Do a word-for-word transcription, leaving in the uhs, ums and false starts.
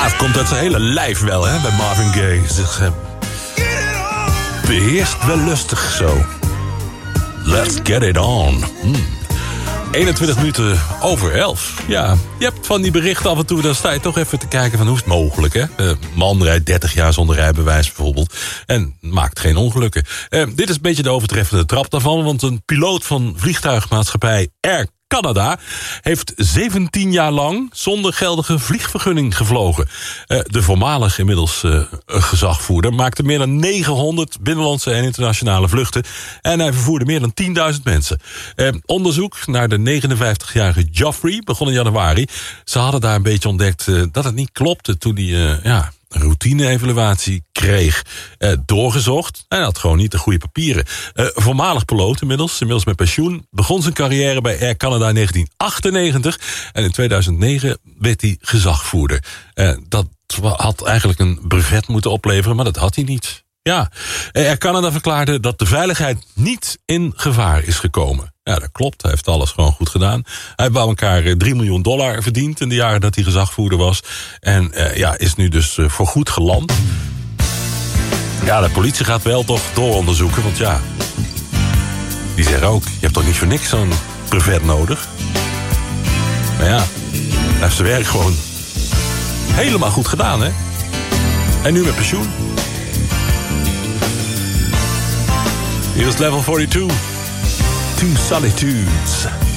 het komt uit zijn hele lijf wel, hè, bij Marvin Gaye. Zich uh, beheerst wel lustig zo. Let's get it on. Hmm. eenentwintig minuten over elf. Ja, je hebt van die berichten af en toe, dan sta je toch even te kijken van hoe is het mogelijk, hè? Uh, man rijdt dertig jaar zonder rijbewijs bijvoorbeeld en maakt geen ongelukken. Uh, dit is een beetje de overtreffende trap daarvan, want een piloot van vliegtuigmaatschappij Air Canada heeft zeventien jaar lang zonder geldige vliegvergunning gevlogen. Uh, de voormalig inmiddels uh, gezagvoerder maakte meer dan negenhonderd binnenlandse en internationale vluchten en hij vervoerde meer dan tienduizend mensen. Uh, onderzoek naar de negenenvijftigjarige Geoffrey begon in januari. Ze hadden daar een beetje ontdekt uh, dat het niet klopte toen hij uh, ja, een routine-evaluatie kreeg. Uh, doorgezocht. Hij had gewoon niet de goede papieren. Uh, voormalig piloot inmiddels, inmiddels met pensioen, begon zijn carrière bij Air Canada in negentien achtennegentig. En in tweeduizend negen werd hij gezagvoerder. Uh, dat had eigenlijk een brevet moeten opleveren, maar dat had hij niet. Ja, Air Canada verklaarde dat de veiligheid niet in gevaar is gekomen. Ja, dat klopt. Hij heeft alles gewoon goed gedaan. Hij heeft bij elkaar drie miljoen dollar verdiend in de jaren dat hij gezagvoerder was. En uh, ja, is nu dus uh, voorgoed geland. Ja, de politie gaat wel toch dooronderzoeken, want ja, die zeggen ook, je hebt toch niet voor niks zo'n brevet nodig? Maar ja, hij heeft zijn werk gewoon helemaal goed gedaan, hè? En nu met pensioen. Hier is Level tweeënveertig. Two Solitudes.